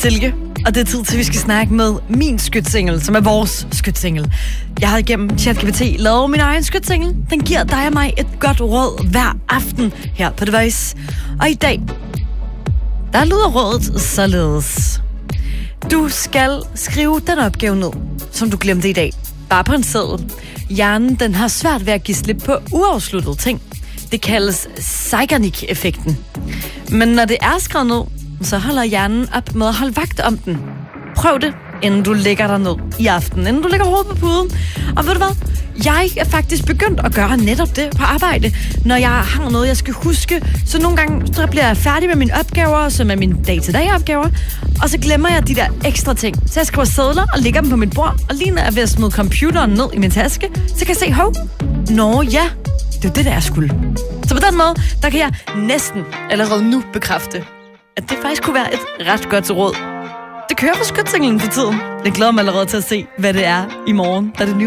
Silke, og det er tid til, at vi skal snakke med min skytsengel, som er vores skytsengel. Jeg har igennem ChatGPT lavet min egen skytsengel. Den giver dig og mig et godt råd hver aften her på The Voice. Og i dag, der lyder rådet således. Du skal skrive den opgave ned, som du glemte i dag. Bare på en seddel. Hjernen, den har svært ved at give slip på uafsluttede ting. Det kaldes Zeigarnik-effekten. Men når det er skrevet ned, så holder hjernen op med at holde vagt om den. Prøv det, inden du lægger dig ned i aften, inden du lægger hovedet på puden. Og ved du hvad? Jeg er faktisk begyndt at gøre netop det på arbejde, når jeg har noget, jeg skal huske. Så nogle gange så bliver jeg færdig med mine opgaver, som er mine dag-til-dag-opgaver, og så glemmer jeg de der ekstra ting. Så jeg skriver sedler og lægger dem på mit bord, og lige når jeg er ved at smide computeren ned i min taske, så kan jeg se, nå ja, det er det, der jeg skulle. Så på den måde, der kan jeg næsten allerede nu bekræfte, at det faktisk kunne være et ret godt råd. Det kører på skytsenglen for tiden. Jeg glæder mig allerede til at se, hvad det er i morgen, da det nye